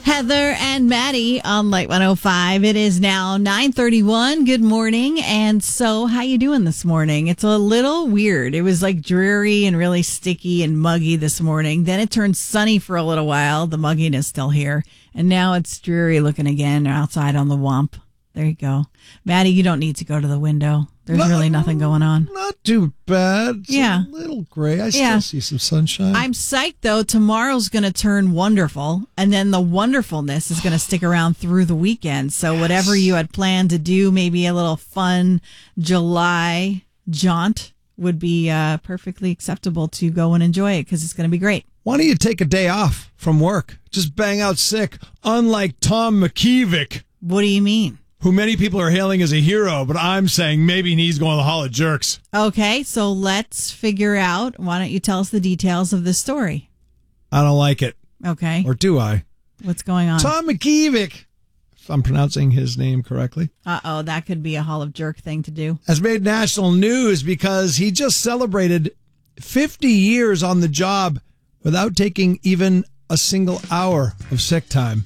Heather and Maddie on Light 105. It is now 9:31. Good morning. And so, how you doing this morning? It's a little weird. It was like dreary and really sticky and muggy this morning. Then it turned sunny for a little while. The mugginess still here. And now it's dreary looking again outside on the Wamp. There you go. Maddie, you don't need to go to the window. There's really nothing going on. Not too bad. It's a little gray. I still see some sunshine. I'm psyched, though. Tomorrow's going to turn wonderful, and then the wonderfulness is going to stick around through the weekend. So whatever you had planned to do, maybe a little fun July jaunt would be perfectly acceptable to go and enjoy it because it's going to be great. Why don't you take a day off from work? Just bang out sick, unlike Tom McKeevick. What do you mean? Who many people are hailing as a hero, but I'm saying maybe he needs to go on the Hall of Jerks. Okay, so let's figure out. Why don't you tell us the details of this story? I don't like it. Okay. Or do I? What's going on? Tom McKeevick, if I'm pronouncing his name correctly. Uh-oh, that could be a Hall of Jerk thing to do. Has made national news because he just celebrated 50 years on the job without taking even a single hour of sick time.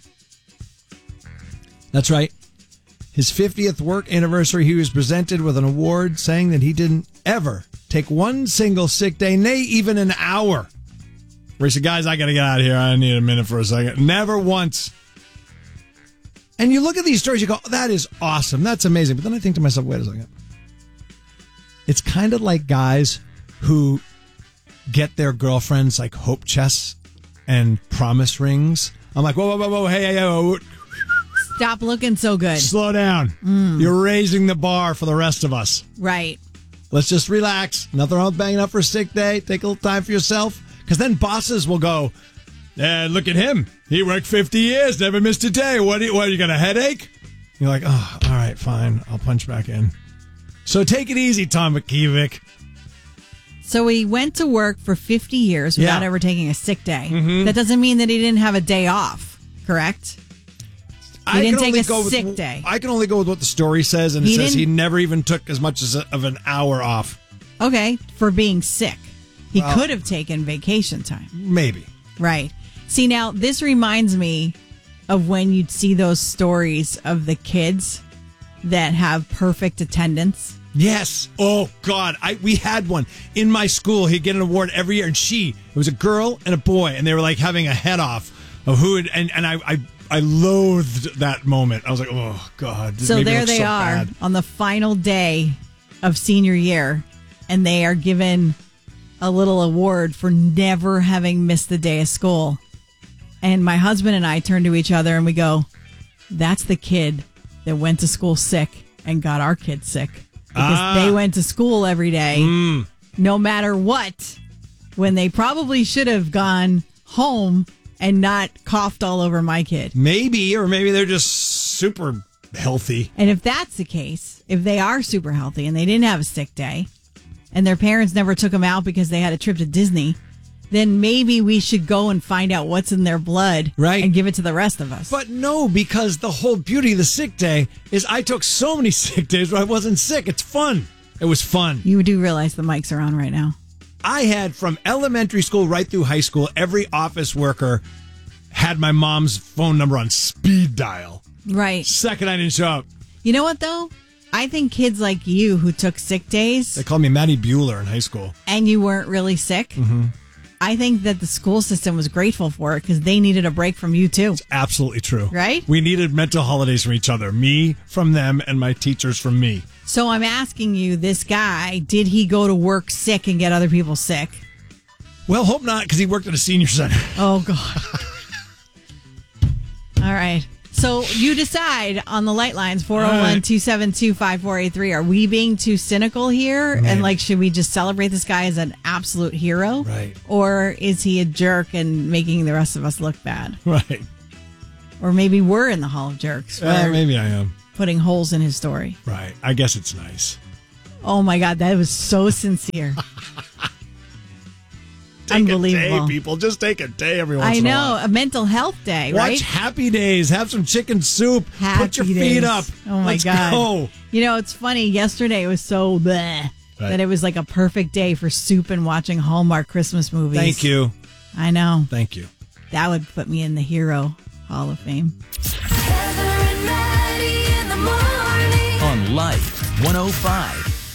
That's right. His 50th work anniversary, he was presented with an award saying that he didn't ever take one single sick day, nay, even an hour. Where he said, guys, I got to get out of here. I need a minute for a second. Never once. And you look at these stories, you go, that is awesome. That's amazing. But then I think to myself, wait a second. It's kind of like guys who get their girlfriends like hope chests and promise rings. I'm like, whoa, hey, whoa. Stop looking so good. Slow down. You're raising the bar for the rest of us. Right. Let's just relax. Nothing wrong with banging up for a sick day. Take a little time for yourself. Because then bosses will go, look at him. He worked 50 years, never missed a day. What, you got a headache? You're like, oh, all right, fine. I'll punch back in. So take it easy, Tom McKeevick. So he went to work for 50 years without ever taking a sick day. Mm-hmm. That doesn't mean that he didn't have a day off, correct? He didn't take a sick day. I can only go with what the story says, and it says he never even took as much as of an hour off. Okay, for being sick. He could have taken vacation time. Maybe. Right. See, now, this reminds me of when you'd see those stories of the kids that have perfect attendance. Yes. Oh, God. We had one. In my school, he'd get an award every year, and it was a girl and a boy, and they were like having a head off of who had, and I loathed that moment. I was like, oh, God. So there they are on the final day of senior year, and they are given a little award for never having missed a day of school. And my husband and I turn to each other and we go, that's the kid that went to school sick and got our kids sick. Because they went to school every day, no matter what, when they probably should have gone home and not coughed all over my kid. Maybe, or maybe they're just super healthy. And if that's the case, if they are super healthy and they didn't have a sick day and their parents never took them out because they had a trip to Disney, then maybe we should go and find out what's in their blood and give it to the rest of us. But no, because the whole beauty of the sick day is I took so many sick days where I wasn't sick. It's fun. It was fun. You do realize the mics are on right now. I had from elementary school right through high school, every office worker had my mom's phone number on speed dial. Right. Second I didn't show up. You know what, though? I think kids like you who took sick days. They called me Matty Bueller in high school. And you weren't really sick. Mm-hmm. I think that the school system was grateful for it because they needed a break from you, too. It's absolutely true. Right? We needed mental holidays from each other. Me from them and my teachers from me. So I'm asking you, this guy, did he go to work sick and get other people sick? Well, hope not, because he worked at a senior center. Oh, God. All right. So you decide on the light lines, 401-272-5483. Are we being too cynical here? Maybe. And should we just celebrate this guy as an absolute hero? Right. Or is he a jerk and making the rest of us look bad? Right. Or maybe we're in the Hall of Jerks. Maybe I am. Putting holes in his story. Right. I guess it's nice. Oh, my God. That was so sincere. Take Unbelievable. a day, people. Just take a day every once in a while. I know. A mental health day, right? Watch Happy Days. Have some chicken soup. Put your feet up. Oh, my God. Go. You know, it's funny. Yesterday it was so bleh that it was like a perfect day for soup and watching Hallmark Christmas movies. Thank you. I know. Thank you. That would put me in the hero Hall of Fame. Heather and Maddie in the morning. On Life 105.